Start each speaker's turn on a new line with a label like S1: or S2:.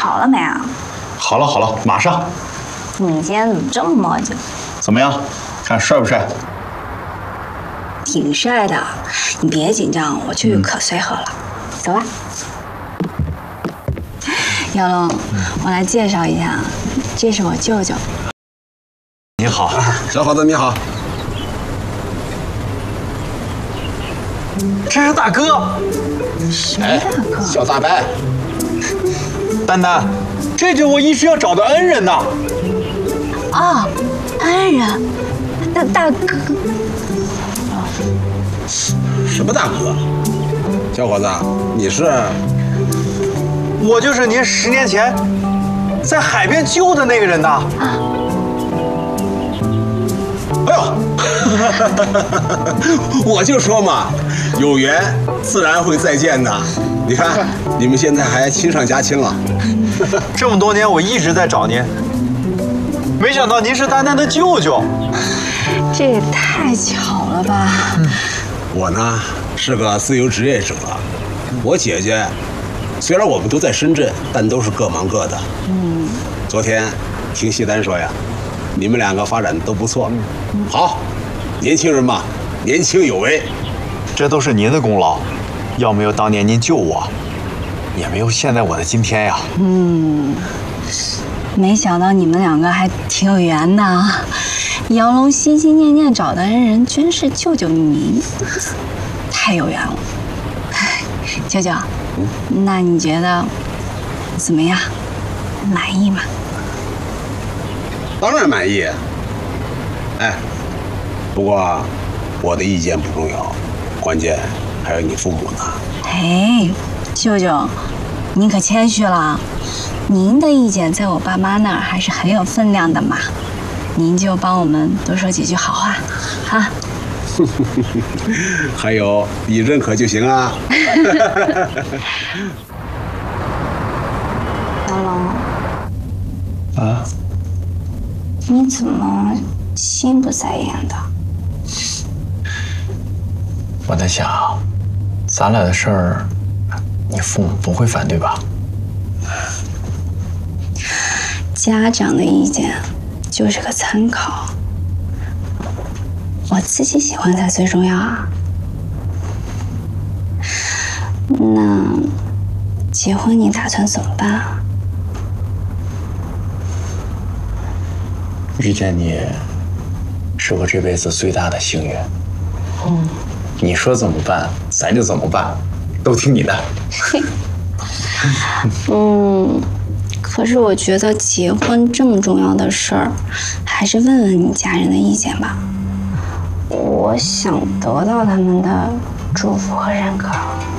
S1: 好了没啊？
S2: 好了好了，马上。
S1: 你今天怎么这么磨叽？
S2: 怎么样？看帅不帅？
S1: 挺帅的。你别紧张，我去可随和了。走吧。姚龙，我来介绍一下，这是我舅舅。
S2: 你好，
S3: 小伙子你好。
S2: 这是大哥。
S1: 什么大哥？
S3: 小大白。
S2: 丹丹，这就是我一直要找的恩人呐。
S1: 哦，恩人，大哥。
S3: 什么大哥？小伙子，你是？
S2: 我就是您10年前在海边救的那个人呐。
S3: 哎呦，我就说嘛，有缘自然会再见的。你看，你们现在还亲上加亲了。
S2: 这么多年我一直在找您，没想到您是丹丹的舅舅。
S1: 这也太巧了吧！
S3: 我呢是个自由职业者，我姐姐虽然我们都在深圳，但都是各忙各的。昨天听西单说呀，你们两个发展都不错。好，年轻人嘛，年轻有为。
S2: 这都是您的功劳，要没有当年您救我，也没有现在我的今天呀。
S1: 没想到你们两个还挺有缘的啊！姚龙心心念念找的恩人，居然是舅舅您，太有缘了。舅舅，那你觉得怎么样？满意吗？
S3: 当然满意。哎，不过我的意见不重要，关键还有你父母呢。
S1: 哎，舅舅，您可谦虚了。您的意见在我爸妈那儿还是很有分量的嘛，您就帮我们多说几句好话，啊。
S3: 还有你认可就行啊。
S1: 姚龙，
S2: 啊？
S1: 你怎么心不在焉的？
S2: 我在想，咱俩的事儿，你父母不会反对吧？
S1: 家长的意见就是个参考，我自己喜欢才最重要啊。那结婚你打算怎么办啊？
S2: 遇见你，是我这辈子最大的幸运。你说怎么办，咱就怎么办，都听你的。
S1: 可是我觉得结婚这么重要的事儿，还是问问你家人的意见吧。我想得到他们的祝福和认可。